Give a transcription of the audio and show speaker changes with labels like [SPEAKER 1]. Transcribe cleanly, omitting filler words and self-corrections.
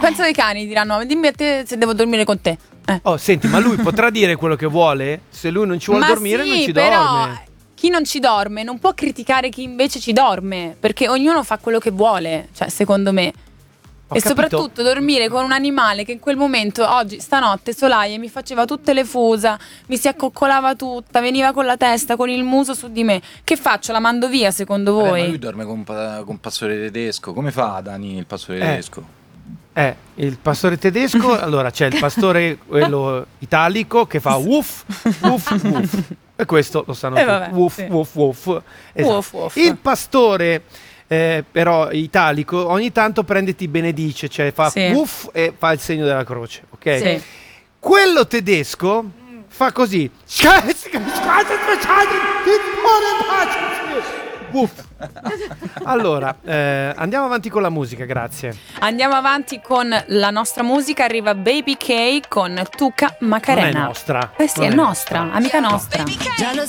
[SPEAKER 1] penso che i cani diranno: dimmi a te se devo dormire con te.
[SPEAKER 2] Oh, senti, ma lui potrà dire quello che vuole? Se lui non ci vuole dormire,
[SPEAKER 1] sì,
[SPEAKER 2] non ci
[SPEAKER 1] però
[SPEAKER 2] dorme.
[SPEAKER 1] chi non ci dorme non può criticare chi invece ci dorme, perché ognuno fa quello che vuole, cioè, secondo me. E
[SPEAKER 2] capito.
[SPEAKER 1] soprattutto dormire con un animale che in quel momento, oggi, stanotte, Solaia mi faceva tutte le fusa, mi si accoccolava tutta, veniva con la testa, con il muso su di me. Che faccio? La mando via, secondo voi?
[SPEAKER 3] Ma lui dorme con pastore tedesco. Come fa, Dani, il pastore tedesco?
[SPEAKER 2] Il pastore tedesco, allora c'è il pastore quello italico che fa wuff, wuff, wuff. E questo lo sanno tutti.
[SPEAKER 1] vabbè,
[SPEAKER 2] Wuff,
[SPEAKER 1] sì.
[SPEAKER 2] wuff, wuff. Esatto.
[SPEAKER 1] Wuff, wuff.
[SPEAKER 2] Il pastore però italico ogni tanto prende ti benedice, cioè fa
[SPEAKER 1] Sì.
[SPEAKER 2] wuff e fa il segno della croce, ok?
[SPEAKER 1] Sì.
[SPEAKER 2] Quello tedesco fa così. Wuff. Allora, andiamo avanti con la musica, grazie.
[SPEAKER 1] Andiamo avanti con la nostra musica. Arriva Baby K con Tuca Macarena.
[SPEAKER 2] Non è nostra.
[SPEAKER 1] Eh sì,
[SPEAKER 2] Non
[SPEAKER 1] è
[SPEAKER 2] è
[SPEAKER 1] nostra, amica nostra.